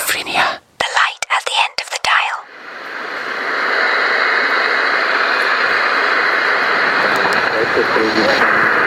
Schizophrenia. The light at the end of the dial.